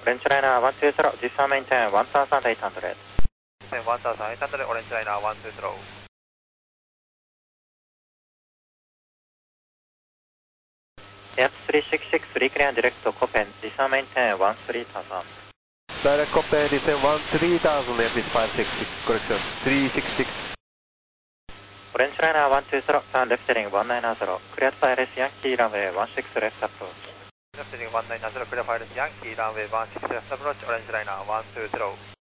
Orange Liner 120, descend maintain 1800. Maintain 1800, Orange Liner 120. Air 366, reclaim direct to Copen, descend maintain 13000. Direct Copen, descend 13000, Air 566, correction, 366. Orange Liner 120, turn left heading 190, cleared for LS Yankee runway 16 left approach. Left heading 190, clear for LS Yankee runway 16 left approach, Orange Liner 120.